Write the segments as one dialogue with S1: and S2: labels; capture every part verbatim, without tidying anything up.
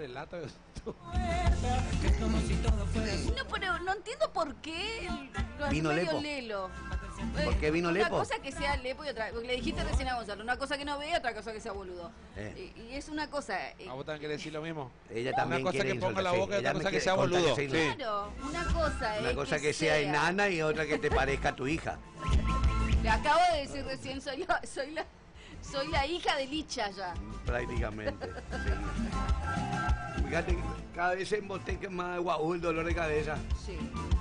S1: sobre lata.
S2: No, pero no entiendo por qué lo hace
S3: Vino
S2: medio
S3: Lepo.
S2: lelo.
S3: ¿Por qué vino
S2: una
S3: Lepo?
S2: Una cosa que sea Lepo y otra... Porque le dijiste recién a Gonzalo, una cosa que no vea, otra cosa que sea boludo.
S3: Eh.
S2: Y, y es una cosa... eh,
S1: ¿A vos también querés decir lo mismo?
S3: Ella también
S1: una cosa
S3: quiere
S1: que ponga la
S3: insultar,
S1: boca y
S3: sí.
S1: otra
S3: Ella
S1: cosa
S3: me
S1: que
S3: quiere
S1: sea
S3: contar
S1: boludo.
S3: que
S1: Sí.
S3: sea
S2: Claro, una cosa
S3: Una
S2: es
S3: cosa que sea enana y otra que te parezca a tu hija.
S2: Le acabo de decir recién, soy la, soy la, soy la hija de Licha ya.
S3: Prácticamente. Sí. Fíjate que cada vez se emboteca más guau el dolor de cabeza.
S2: Sí.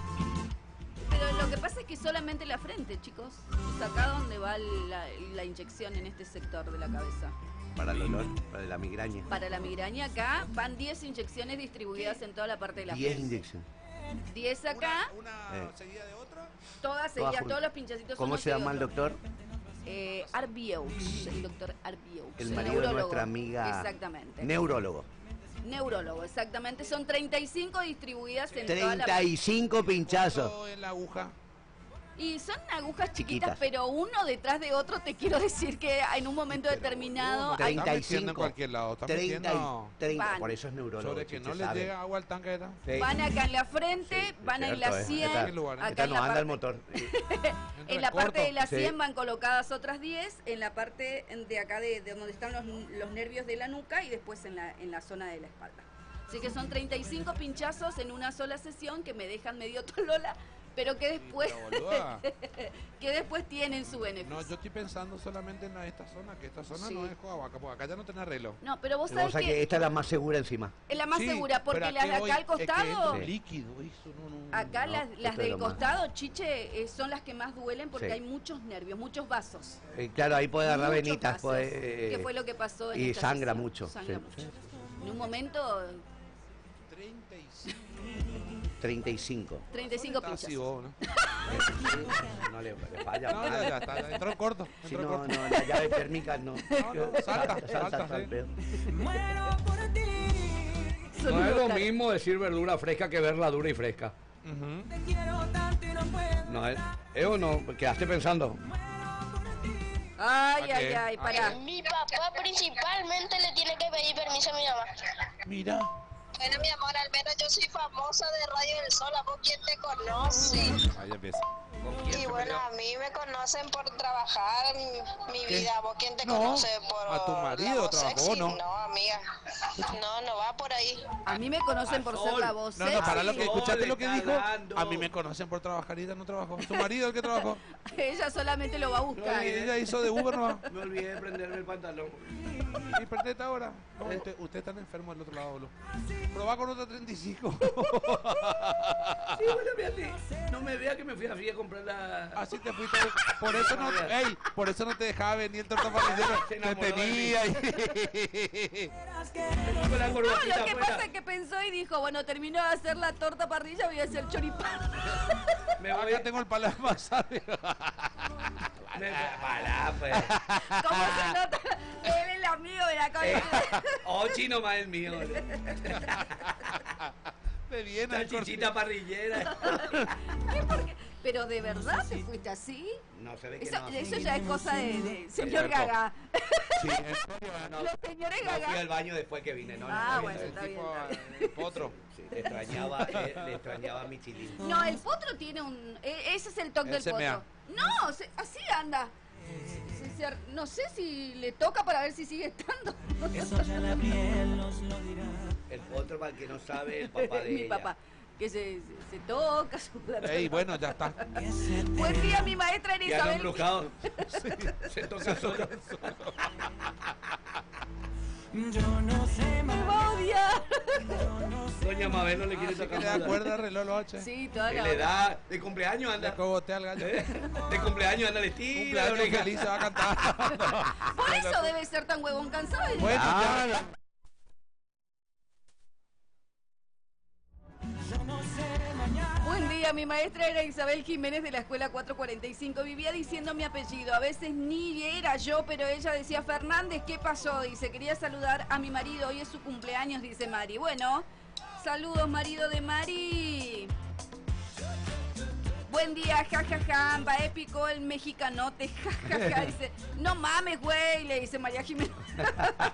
S2: Pero lo que pasa es que solamente la frente, chicos. Es acá donde va la, la inyección en este sector de la cabeza.
S3: Para el dolor, para la migraña.
S2: Para la migraña acá van diez inyecciones distribuidas en toda la parte de la
S3: diez
S2: frente.
S3: inyecciones.
S2: diez acá,
S1: Una, una
S3: Eh.
S1: seguida de otra.
S2: todas seguidas,
S3: juntas.
S2: todos los pinchacitos.
S3: ¿Cómo
S2: uno
S3: se llama el
S2: seguido
S3: doctor?
S2: otro. Eh, Arbieux, el doctor Arbieux.
S3: El marido de
S2: neurólogo.
S3: nuestra amiga.
S2: Exactamente.
S3: Neurólogo.
S2: Neurólogo, exactamente. Son treinta y cinco distribuidas en toda la...
S3: treinta y cinco pinchazos.
S1: Todo en la aguja.
S2: Y son agujas chiquitas,
S3: Chiquitas.
S2: pero uno detrás de otro, te quiero decir que en un momento determinado...
S1: Te
S2: hay-
S1: están metiendo en cualquier lado. Están
S3: treinta,
S1: metiendo...
S3: treinta,
S2: Van.
S3: por eso es neurólogo.
S1: Sobre que
S3: chiche,
S1: no le
S3: sabe.
S1: llega agua al tanque. ¿Verdad?
S3: Sí.
S2: Van acá en la frente,
S3: Sí,
S2: van en
S3: cierto,
S2: la
S3: eh.
S2: sien,
S3: Esta-
S1: ¿Qué lugar?
S2: acá
S3: Esta
S2: en
S3: no
S2: la
S3: anda el
S2: parte...
S3: motor.
S2: En la
S1: corto.
S2: parte de la
S3: Sí.
S2: sien van colocadas otras diez, en la parte de acá de, de donde están los, los nervios de la nuca y después en la, en la zona de la espalda. Así que son treinta y cinco pinchazos en una sola sesión que me dejan medio tolola, pero que después
S1: Pero, boluda,
S2: que después tienen su beneficio.
S1: no, yo estoy pensando solamente en la- esta zona, que esta zona
S2: Sí.
S1: no es Coahuaca, porque acá ya no tenés reloj.
S2: No, pero vos
S3: O
S2: sabés
S3: sea
S2: que,
S3: que esta es la más segura encima.
S2: es la más
S1: Sí,
S2: segura, porque
S1: pero
S2: las de
S1: qué voy?
S2: acá al
S1: Es que
S2: costado,
S1: es
S3: Sí.
S1: líquido, eso no, no,
S2: acá
S3: No,
S2: las,
S3: esto
S2: las
S3: es
S2: del
S3: lo más.
S2: costado, chiche, eh, son las que más duelen porque
S3: Sí.
S2: hay muchos nervios, muchos vasos.
S3: Eh, claro, ahí puede agarrar
S2: Muchos
S3: venitas.
S2: vasos,
S3: Puede, eh,
S2: que fue lo que pasó en
S3: y
S2: esta
S3: sangra
S2: sesión.
S3: mucho,
S2: Sangra
S3: sí.
S2: mucho. En un momento,
S1: treinta y cinco.
S3: treinta y cinco.
S2: treinta y cinco
S1: Estás así
S2: pinchazos.
S1: vos, ¿no?
S3: No le, le falla.
S1: No, ya, ya, está, entró en corto.
S3: Si
S1: Entró en
S3: no,
S1: corto.
S3: no, la llave térmica no.
S1: No, no, salta, salta,
S3: al
S1: sí.
S3: pedo.
S2: Son
S4: No es lo
S2: unos
S4: mismo decir verdura fresca que verla dura y fresca.
S1: Ujú.
S4: No es, ¿eh o no? Quedaste pensando.
S2: Ay,
S1: ¿A
S2: ay,
S1: qué?
S2: ay,
S1: ¿A
S2: pará.
S5: Mi papá principalmente le tiene que pedir permiso a mi mamá.
S1: Mira.
S5: Bueno, mi amor, al menos yo soy famosa de Radio del Sol. ¿A vos quién te conoce?
S1: Ahí empieza.
S5: Y bueno, a mí me conocen por trabajar mi, mi
S1: ¿Qué?
S5: vida. ¿A vos quién te
S1: No,
S5: conoce por
S1: a tu
S5: la
S1: marido
S5: voz
S1: trabajó,
S5: sexy?
S1: ¿no?
S5: No, amiga. No, no va por ahí.
S2: A mí me conocen por ser la voz
S1: No, no, para lo
S2: sexy.
S1: que escuchaste lo que
S3: está
S1: dijo.
S3: dando.
S1: A mí me conocen por trabajar y ella no trabajó. Tu marido el que trabajó.
S2: Ella solamente lo va a buscar.
S1: Y ella hizo de Uber nomás.
S3: Me olvidé de prenderme el pantalón.
S1: Y perdete ahora. No, usted, usted está enfermo del otro lado, boludo. Probá con otro treinta y cinco.
S3: Sí, bueno, fíjate. No me vea que me fui así a comprar la.
S1: Así te fuiste. Por eso no, ey, por eso no te dejaba venir el torta parrillero.
S3: Se
S1: Te
S3: enamoró de
S1: tenía ahí.
S3: Con la
S2: No,
S3: corbatita
S2: lo que
S3: afuera.
S2: pasa es que pensó y dijo, bueno, terminó de hacer la torta parrilla, voy a hacer choripán.
S3: Me voy
S1: Acá tengo el palo de pasar.
S3: Me... Pará, pues.
S2: ¿Cómo se nota? Él es el amigo de la
S3: Eh,
S2: cabeza.
S3: oh, chino más el mío.
S1: De bien, el
S3: Salchichita parrillera.
S2: ¿Qué? Porque... Pero de verdad te fuiste así.
S3: No, se ve que
S2: Eso,
S3: no.
S2: eso ya es cosa de, de señor
S1: cierto.
S2: Gaga.
S1: Sí, en serio.
S3: No,
S2: Los señores
S3: no fui
S2: Gaga.
S3: al baño después que vine. No, no,
S2: Ah,
S3: no,
S2: bueno,
S3: no,
S2: está
S1: El
S2: bien,
S1: tipo,
S2: está bien.
S1: eh, potro.
S3: Sí, le extrañaba, eh, le extrañaba a mi chilín.
S2: No, el potro tiene un... e- Ese es el toque
S1: Él
S2: del
S1: se mea.
S2: potro. No, se- así anda. Se- se- no sé si le toca para ver si sigue estando.
S3: El otro, para el que no sabe, el papá de
S2: Mi
S3: ella.
S2: papá. Que se, se, se toca, su...
S1: Ey, bueno, ya está.
S2: Buen día, mi maestra era
S3: Y a lo
S2: Isabel.
S3: embrujado. Se toca solo.
S2: Me va a odiar.
S3: Doña Mabel no le quiere
S1: Así que
S3: tocar
S1: le da
S3: nada.
S1: cuerda el reloj a las ocho.
S2: Sí, toda
S3: Que
S2: la
S3: le da de cumpleaños
S1: Le
S3: anda.
S1: cogotea al gallo.
S3: ¿Eh? De cumpleaños anda le tira la
S1: Cumpleaños
S3: oreja.
S1: feliz se va a cantar.
S2: Por eso debe ser tan huevón cansado.
S1: Bueno,
S3: Ah,
S1: ya.
S2: Buen día, mi maestra era Isabel Jiménez de la escuela cuatrocientos cuarenta y cinco. Vivía diciendo mi apellido. A veces ni era yo, pero ella decía Fernández, ¿qué pasó? Dice, quería saludar a mi marido. Hoy es su cumpleaños, dice Mari. Bueno, saludos, marido de Mari. Buen día, jajaja, amba épico el mexicanote, jajaja. Dice, no mames, güey, le dice María Jiménez.